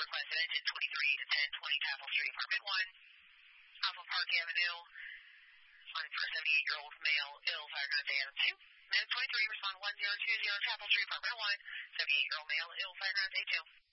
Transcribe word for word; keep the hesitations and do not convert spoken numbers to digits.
requested engine twenty-three to ten twenty Chapel Street, Apartment one, Alpha Park Avenue. Responding for a seventy-eight-year-old male, ill, fireground A M two. Minute twenty-three, respond one zero two zero Chapel Street, Apartment one, seventy-eight-year-old male, ill, fireground A two.